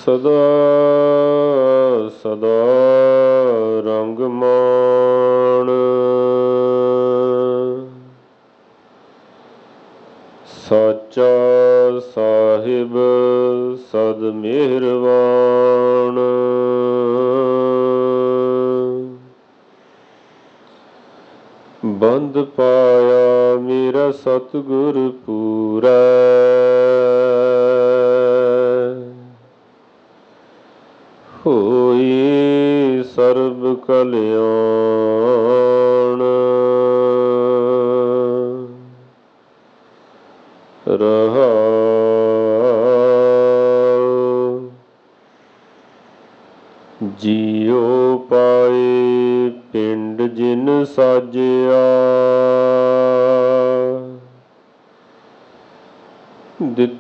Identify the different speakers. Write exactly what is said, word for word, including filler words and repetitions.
Speaker 1: ਸਦਾ ਸਦਾ ਰੰਗ ਮਾਣ, ਸਾਚਾ ਸਾਹਿਬ ਸਦ ਮਿਹਰਬਾਨ। ਬੰਦ ਪਾਇਆ ਮੇਰਾ ਸਤਿਗੁਰ ਪੂਰੈ, ਹੋਈ ਸਰਬ ਕਲਿਆਣ। ਰਹਾਉ ਜੀਉ ਪਾਏ ਪਿੰਡ ਜਿਨ ਸਾਜਿਆ, ਦਿੱਤਾ